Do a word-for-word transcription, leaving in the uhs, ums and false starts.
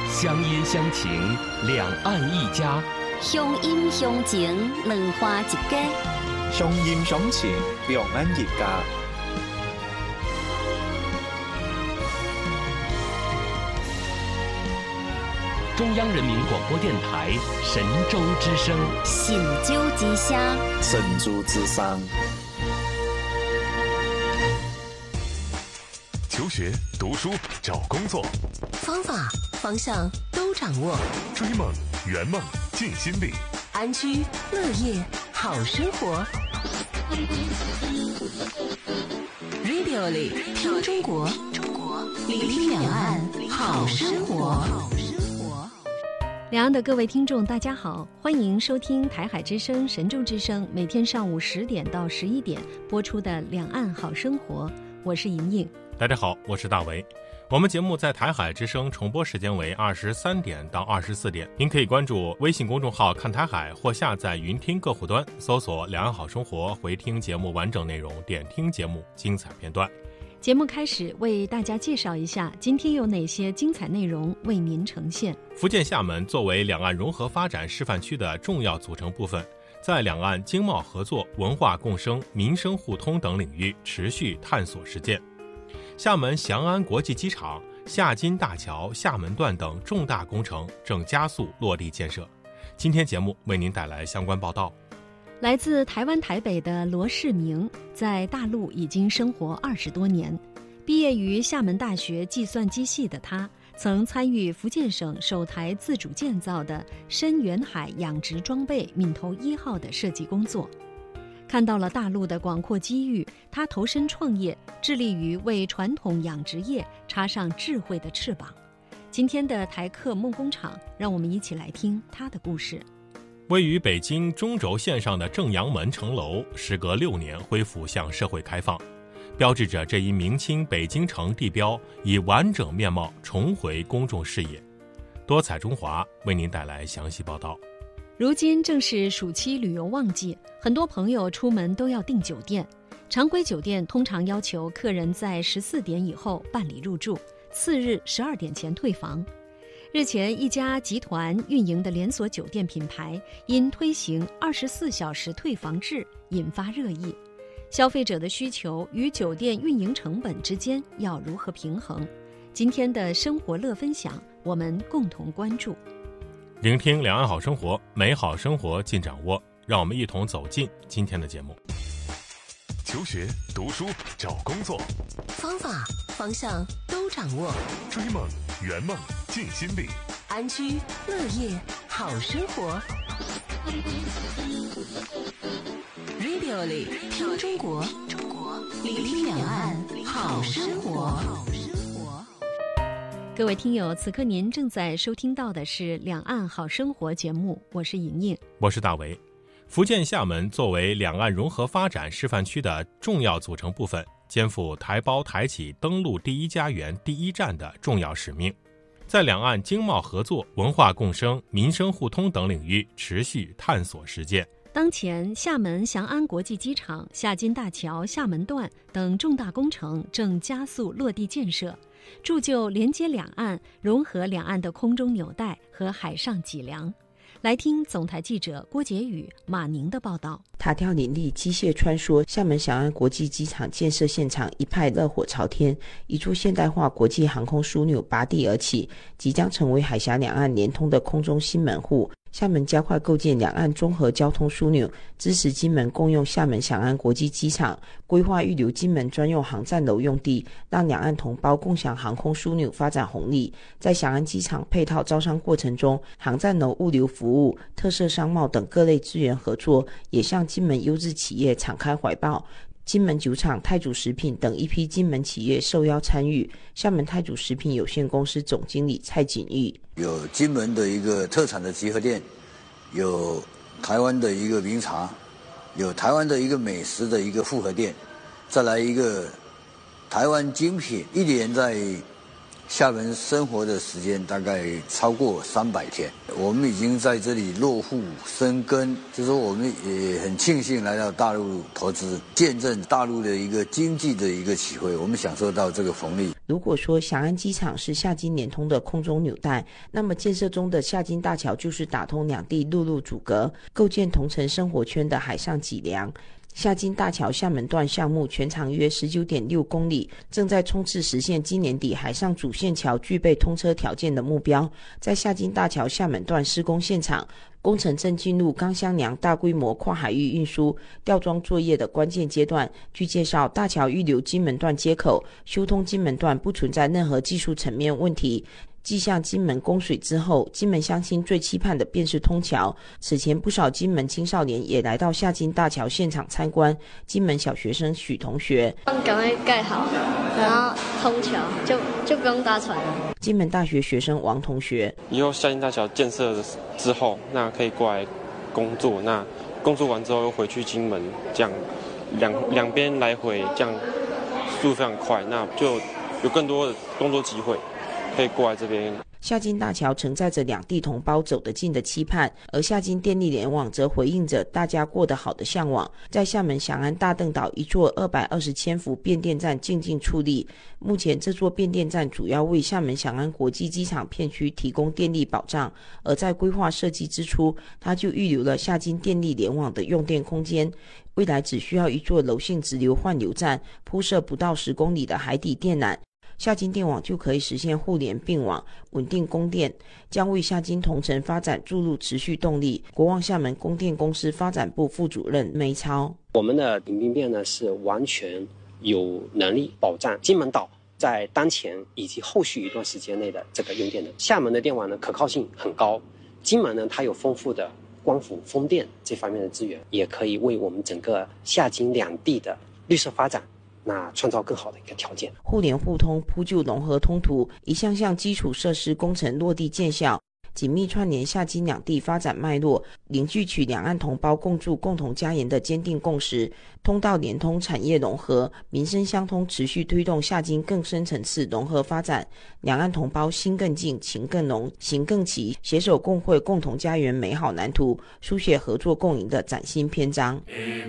乡音乡情，两岸一家。 乡音乡情，两花一家。 乡音乡情，两岸一家。 中央人民广播电台神州之声， 神州之声， 神州之声。 求学、读书、找工作， 方法、方向都掌握。 追梦、圆梦、尽心力， 安居乐业好生活。Radio 里听中国，理听两岸好生活。 两岸的各位听众大家好，欢迎收听台海之声神州之声每天上午十点到十一点播出的两岸好生活，我是莹莹。 大家好，我是大为。我们节目在台海之声重播时间为二十三点到二十四点，您可以关注微信公众号看台海，或下载云听客户端搜索两岸好生活，回听节目完整内容，点听节目精彩片段。 节目开始为大家介绍一下今天有哪些精彩内容为您呈现。 福建厦门作为两岸融合发展示范区的重要组成部分，在两岸经贸合作、文化共生、民生互通等领域持续探索实践。厦门翔安国际机场、厦金大桥、厦门段等重大工程正加速落地建设。今天节目为您带来相关报道。 来自台湾台北的罗世明，在大陆已经生活二十多年。毕业于厦门大学计算机系的他，曾参与福建省首台自主建造的深远海养殖装备闽头一号的设计工作。看到了大陆的广阔机遇，他投身创业，致力于为传统养殖业插上智慧的翅膀。今天的台客梦工厂，让我们一起来听他的故事。 位于北京中轴线上的正阳门城楼，时隔六年恢复向社会开放，标志着这一明清北京城地标以完整面貌重回公众视野。多彩中华为您带来详细报道。 如今正是暑期旅游旺季，很多朋友出门都要订酒店。常规酒店通常要求客人在十四点以后办理入住，次日十二点前退房。日前，一家集团运营的连锁酒店品牌因推行二十四小时退房制引发热议。消费者的需求与酒店运营成本之间要如何平衡？今天的生活乐分享，我们共同关注。 聆听两岸好生活，美好生活尽掌握。让我们一同走进今天的节目。 求学、读书、找工作， 方法、方向都掌握。 追梦、圆梦、尽心力， 安居乐业好生活。Radio 里听中国，理听两岸好生活。 各位听友，此刻您正在收听到的是《两岸好生活》节目，我是莹莹， 我是大为。福建厦门作为两岸融合发展示范区的重要组成部分，肩负台胞台企登陆第一家园第一站的重要使命，在两岸经贸合作、文化共生、民生互通等领域持续探索实践。 当前，厦门翔安国际机场、厦金大桥、厦门段等重大工程正加速落地建设，铸就连接两岸、融合两岸的空中纽带和海上脊梁。来听总台记者郭杰宇、马宁的报道。 塔吊林立，机械穿梭，厦门翔安国际机场建设现场一派热火朝天，一座现代化国际航空枢纽拔地而起，即将成为海峡两岸连通的空中新门户。厦门加快构建两岸综合交通枢纽，支持金门共用厦门翔安国际机场，规划预留金门专用航站楼用地，让两岸同胞共享航空枢纽发展红利。在翔安机场配套招商过程中，航站楼物流服务、特色商贸等各类资源合作，也向金门优质企业敞开怀抱。金门酒厂、太祖食品等一批金门企业受邀参与。厦门太祖食品有限公司总经理蔡锦玉： 有金门的一个特产的集合店，有台湾的一个名茶，有台湾的一个美食的一个复合店，再来一个台湾精品。一年在厦门生活的时间大概超过三百天，我们已经在这里落户生根，就是说我们也很庆幸来到大陆投资，见证大陆的一个经济的一个起飞，我们享受到这个红利。 如果说翔安机场是厦金联通的空中纽带，那么建设中的厦金大桥就是打通两地陆路阻隔，构建同城生活圈的海上脊梁。厦金大桥厦门段项目全长约 十九点六公里，正在冲刺实现今年底海上主线桥具备通车条件的目标。在厦金大桥厦门段施工现场，工程正进入钢箱梁大规模跨海域运输吊装作业的关键阶段。据介绍，大桥预留金门段接口，修通金门段不存在任何技术层面问题。继向金门供水之后，金门乡亲最期盼的便是通桥。此前不少金门青少年也来到厦金大桥现场参观。金门小学生许同学， 赶快盖好，然后通桥，就就不用搭船了。 金门大学学生王同学， 以后厦金大桥建设之后，那可以过来工作，那工作完之后又回去金门，这样两两边来回，这样速度非常快，那就有更多的工作机会可以过来这边。 厦金大桥承载着两地同胞走得近的期盼，而厦金电力联网则回应着大家过得好的向往。在厦门翔安大嶝岛一座二百二十千伏变电站静静矗立。目前这座变电站主要为厦门翔安国际机场片区提供电力保障，而在规划设计之初，它就预留了厦金电力联网的用电空间。未来只需要一座柔性直流换流站，铺设不到十公里的海底电缆，厦金电网就可以实现互联并网，稳定供电，将为厦金同城发展注入持续动力。国旺厦门供电公司发展部副主任梅超， 我们的领兵变呢是完全有能力保障金门岛在当前以及后续一段时间内的这个用电的。厦门的电网呢可靠性很高，金门呢它有丰富的光伏风电这方面的资源，也可以为我们整个厦金两地的绿色发展那创造更好的一个条件。 互联互通铺就融合通途，一项项基础设施工程落地见效，紧密串联厦金两地发展脉络，凝聚起两岸同胞共筑共同家园的坚定共识。通道联通，产业融合，民生相通，持续推动厦金更深层次融合发展。两岸同胞心更近，情更浓，行更齐，携手共绘共同家园美好蓝图，书写合作共赢的崭新篇章。